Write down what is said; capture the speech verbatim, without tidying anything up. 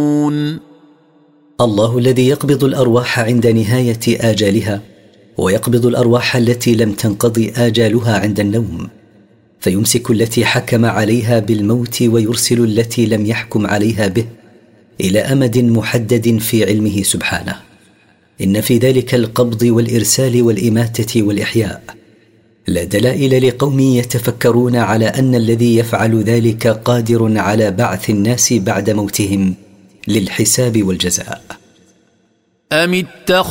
الله الذي يقبض الأرواح عند نهاية آجالها، ويقبض الأرواح التي لم تنقضي آجالها عند النوم، فيمسك التي حكم عليها بالموت ويرسل التي لم يحكم عليها به إلى أمد محدد في علمه سبحانه. إن في ذلك القبض والإرسال والإماتة والإحياء لا دلائل لقوم يتفكرون على أن الذي يفعل ذلك قادر على بعث الناس بعد موتهم للحساب والجزاء. أم اتخذوا